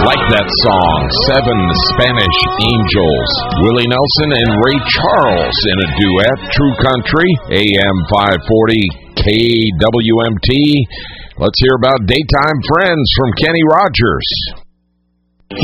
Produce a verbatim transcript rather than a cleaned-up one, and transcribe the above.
Like that song, Seven Spanish Angels. Willie Nelson and Ray Charles in a duet. True Country, A M five forty, K W M T. Let's hear about Daytime Friends from Kenny Rogers.